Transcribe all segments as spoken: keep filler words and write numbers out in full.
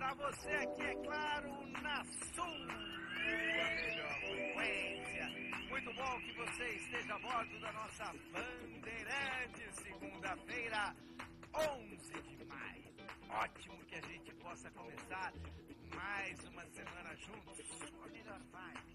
pra você aqui, é claro, na sua melhor frequência. Muito bom que você esteja a bordo da nossa Bandeirantes, segunda-feira, onze de maio. Ótimo que a gente possa começar mais uma semana juntos, com a melhor vibe,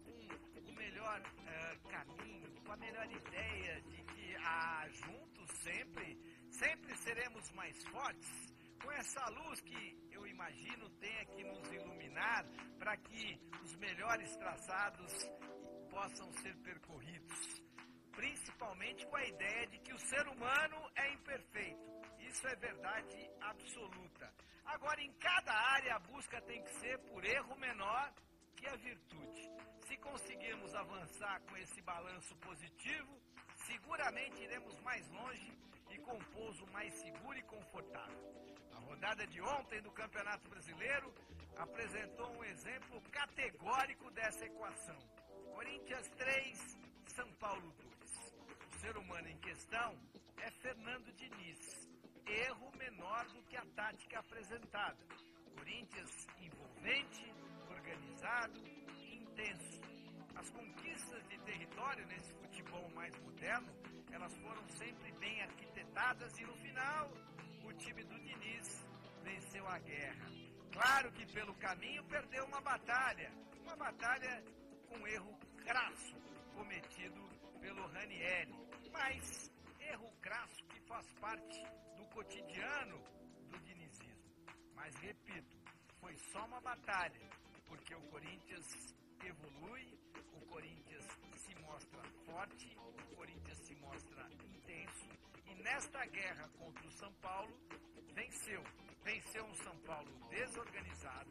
com o melhor uh, caminho, com a melhor ideia de que ah, juntos sempre, sempre seremos mais fortes, com essa luz que eu imagino tenha que nos iluminar para que os melhores traçados possam ser percorridos. Principalmente com a ideia de que o ser humano é imperfeito. Isso é verdade absoluta. Agora, em cada área, a busca tem que ser por erro menor que a virtude. Se conseguirmos avançar com esse balanço positivo, seguramente iremos mais longe e com um pouso mais seguro e confortável. A rodada de ontem do Campeonato Brasileiro apresentou um exemplo categórico dessa equação. Corinthians três, São Paulo dois. O ser humano em questão é Fernando Diniz. Erro menor do que a tática apresentada. Corinthians envolvente, organizado, intenso. As conquistas de território nesse futebol mais moderno, elas foram sempre bem arquitetadas e no final, o time do Diniz venceu a guerra. Claro que pelo caminho perdeu uma batalha, uma batalha com erro crasso cometido pelo Ranieri, mas erro crasso que faz parte do cotidiano do dinizismo. Mas repito, foi só uma batalha, porque o Corinthians evolui, o Corinthians se mostra forte, o Corinthians se mostra intenso e nesta guerra contra o São Paulo venceu. Venceu um São Paulo desorganizado,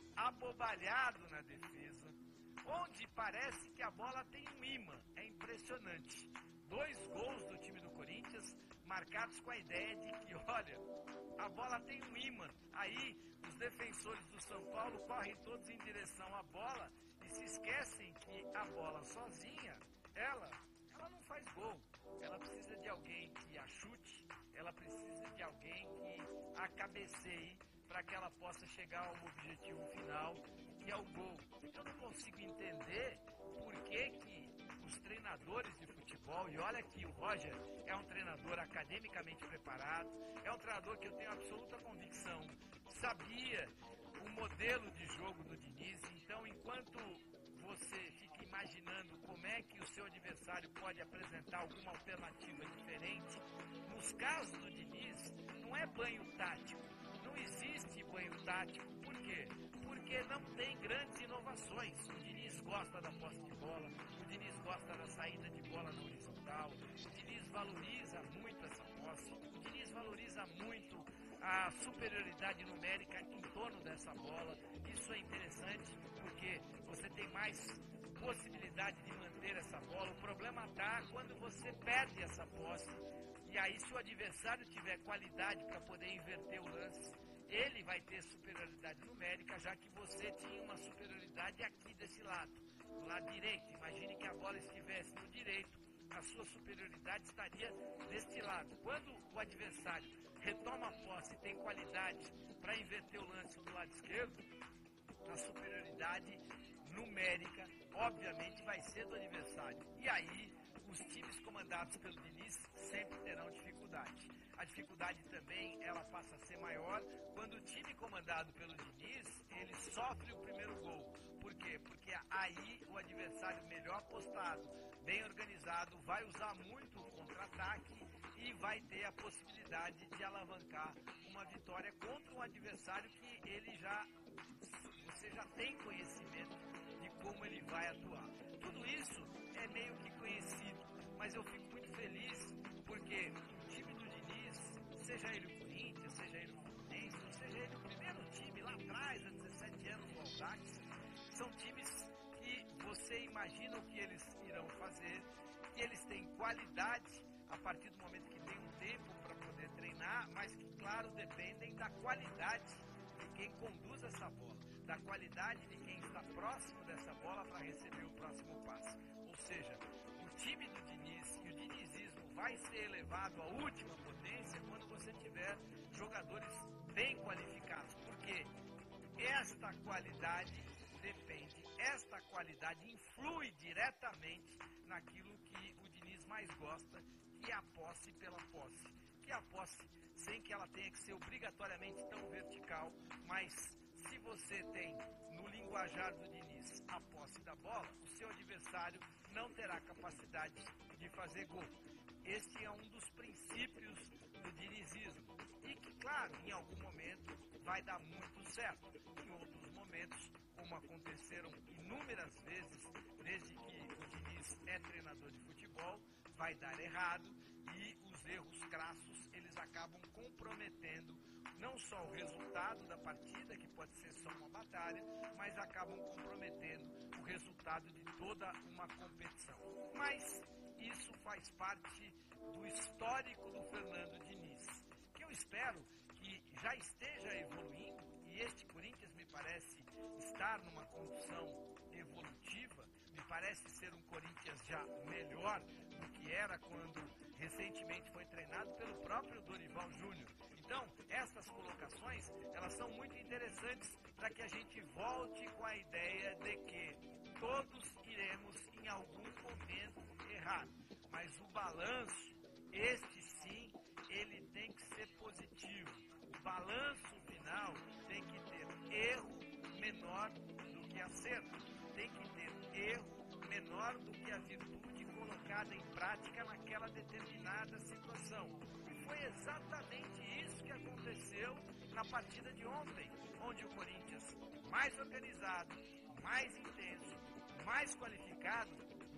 abobalhado na defesa, onde parece que a bola tem um imã. É impressionante. Dois gols do time do Corinthians marcados com a ideia de que, olha, a bola tem um imã. Aí os defensores do São Paulo correm todos em direção à bola e se esquecem que a bola sozinha, ela, ela não faz gol. Ela precisa de alguém que a chute, ela precisa de alguém que a cabeceie para que ela possa chegar ao objetivo final, que é o gol. Eu não consigo entender por que que os treinadores de futebol, e olha que o Roger é um treinador academicamente preparado, é um treinador que eu tenho absoluta convicção, sabia o modelo de jogo do Diniz, então enquanto você fica imaginando como é que o seu adversário pode apresentar alguma alternativa diferente, nos casos do Diniz, não é banho tático, não existe banho tático, por quê? Porque não tem grandes inovações. O Diniz gosta da posse de bola, o Diniz gosta da saída de bola na horizontal, o Diniz valoriza muito essa posse, o Diniz valoriza muito a superioridade numérica em torno dessa bola. Isso é interessante porque você tem mais possibilidade de manter essa bola. O problema está quando você perde essa posse. E aí, se o adversário tiver qualidade para poder inverter o lance, ele vai ter superioridade numérica, já que você tinha uma superioridade aqui desse lado, do lado direito. Imagine que a bola estivesse no direito, a sua superioridade estaria deste lado. Quando o adversário retoma a posse e tem qualidade para inverter o lance do lado esquerdo, a superioridade numérica, obviamente, vai ser do adversário. E aí, os times comandados pelo Diniz sempre terão dificuldade. A dificuldade também, ela passa a ser maior quando o time comandado pelo Diniz, ele sofre o primeiro gol. Por quê? Porque aí o adversário melhor postado, bem organizado, vai usar muito o contra-ataque e vai ter a possibilidade de alavancar uma vitória contra um adversário que ele já, você já tem conhecimento de como ele vai atuar. Tudo isso é meio que conhecido, mas eu fico muito feliz porque o time do Diniz, seja ele o Corinthians, seja ele o Fluminense, ou seja ele o primeiro time lá atrás, há dezessete anos, o Audax, são times que você imagina o que eles irão fazer, que eles têm qualidade a partir do momento que tem um tempo para poder treinar, mas que, claro, dependem da qualidade de quem conduz essa bola, da qualidade de quem está próximo dessa bola para receber o próximo passe. Ou seja, o time do Diniz e o dinizismo vai ser elevado à última potência quando você tiver jogadores bem qualificados. Por quê? esta qualidade depende, esta qualidade influi diretamente naquilo que o Diniz mais gosta, que é a posse pela posse. Que é a posse sem que ela tenha que ser obrigatoriamente tão vertical, mas se você tem no linguajar do Diniz a posse da bola, o seu adversário não terá capacidade de fazer gol. Este é um dos princípios do dinizismo e que, claro, em algum momento vai dar muito certo. Em outros momentos, como aconteceram inúmeras vezes desde que o Diniz é treinador de futebol, vai dar errado e os erros crassos eles acabam comprometendo não só o resultado da partida, que pode ser só uma batalha, mas acabam comprometendo o resultado de toda uma competição. Mas isso faz parte do histórico do Fernando Diniz, que eu espero que já esteja evoluindo, e este Corinthians me parece estar numa condição evolutiva, me parece ser um Corinthians já melhor do que era quando recentemente foi treinado pelo próprio Dorival Júnior. Então, essas colocações, elas são muito interessantes para que a gente volte com a ideia de que todos iremos em algum momento errar, mas o balanço, este sim, ele tem que ser positivo. O balanço final tem que ter erro menor do que acerto, tem que ter erro menor do que a virtude colocada em prática naquela determinada situação. E foi exatamente isso que aconteceu na partida de ontem, onde o Corinthians, mais organizado, mais intenso, mais qualificado,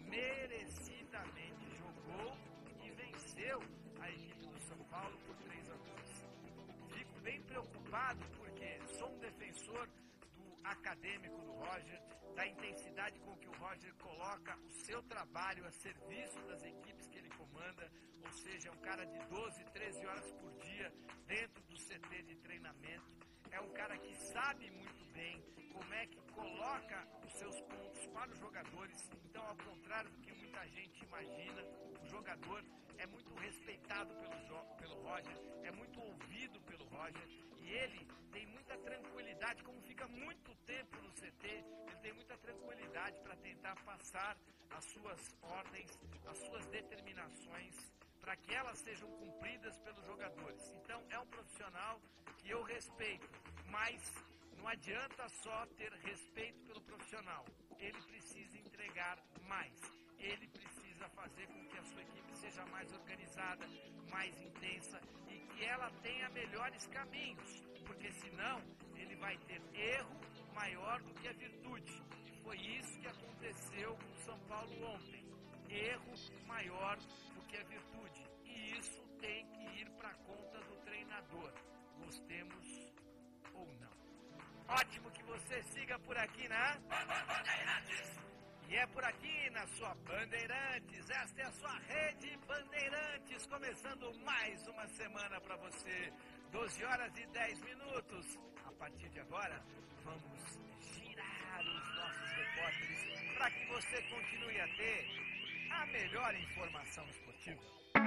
merecidamente jogou e venceu a equipe do São Paulo por três a dois. Fico bem preocupado porque sou um defensor do acadêmico do Roger, da intensidade com que o Roger coloca o seu trabalho a serviço das equipes que ele comanda, ou seja, é um cara de doze, treze horas por dia dentro do C T de treinamento, é um cara que sabe muito bem como é que coloca os seus pontos para os jogadores. Então, ao contrário do que muita gente imagina, o jogador é muito respeitado pelo, pelo Roger, é muito ouvido pelo Roger, e ele tem muita tranquilidade, como fica muito tempo no C T, ele tem muita tranquilidade para tentar passar as suas ordens, as suas determinações, para que elas sejam cumpridas pelos jogadores. Então, é um profissional que eu respeito, mas não adianta só ter respeito pelo profissional. Ele precisa entregar mais. Ele precisa fazer com que a sua equipe seja mais organizada, mais intensa e que ela tenha melhores caminhos, porque senão ele vai ter erro maior do que a virtude. E foi isso que aconteceu com o São Paulo ontem. Erro maior do que a virtude. E isso tem que ir para conta do treinador. Gostemos ou não. Ótimo que você siga por aqui na Bandeirantes. E é por aqui na sua Bandeirantes. Esta é a sua rede Bandeirantes. Começando mais uma semana para você. doze horas e dez minutos. A partir de agora, vamos girar os nossos repórteres para que você continue a ter a melhor informação esportiva.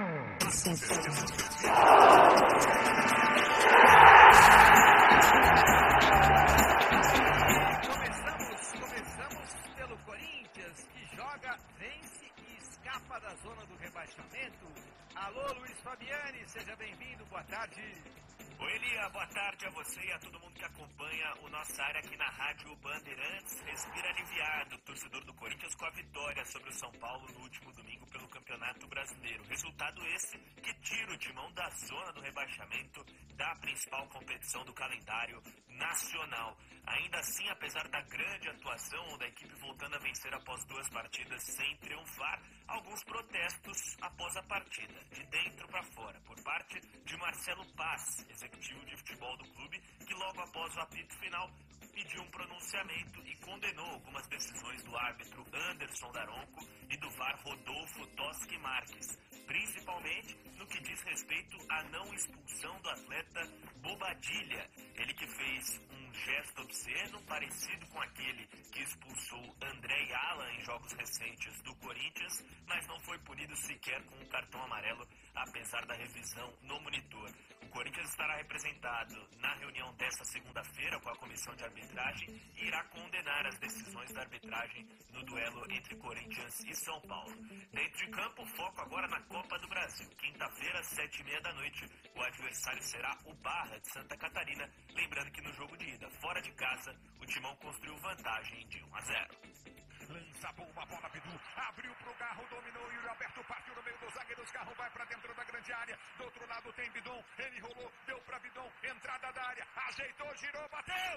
Começamos, começamos pelo Corinthians, que joga, vence e escapa da zona do rebaixamento. Alô, Luiz Fabiani, seja bem-vindo, boa tarde. Oi, Elia, boa tarde a você e a todo mundo que acompanha o nossa área aqui na Rádio Bandeirantes. Respira aliviado, torcedor do Corinthians, com a vitória sobre o São Paulo no último domingo pelo Campeonato Brasileiro. Resultado esse que tira o timão da zona do rebaixamento da principal competição do calendário nacional. Ainda assim, apesar da grande atuação da equipe voltando a vencer após duas partidas sem triunfar, alguns protestos após a partida, de dentro para fora, por parte de Marcelo Paz, executivo de futebol do clube, que logo após o apito final pediu um pronunciamento e condenou algumas decisões do árbitro Anderson Daronco e do V A R Rodolfo Toschi Marques, principalmente no que diz respeito à não expulsão do atleta Bobadilha, ele que fez um gesto obsceno veneno parecido com aquele que expulsou André e Alan em jogos recentes do Corinthians, mas não foi punido sequer com um cartão amarelo, apesar da revisão no monitor. O Corinthians estará representado na reunião desta segunda-feira com a comissão de arbitragem e irá condenar as decisões da arbitragem no duelo entre Corinthians e São Paulo. Dentro de campo, foco agora na Copa do Brasil. Quinta-feira, sete e meia da noite, o adversário será o Barra de Santa Catarina. Lembrando que no jogo de ida, fora de casa, o Timão construiu vantagem de um a zero. Lança a bomba, bola, Bidu, abriu pro Garro, dominou, Yuri Alberto partiu no meio dos zagueiros, Garro vai pra dentro da grande área, do outro lado tem Bidon, ele rolou, deu pra Bidon, entrada da área, ajeitou, girou, bateu!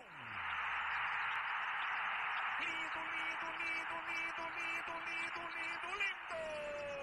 Lindo, lindo, lindo, lindo, lindo, lindo, lindo, lindo!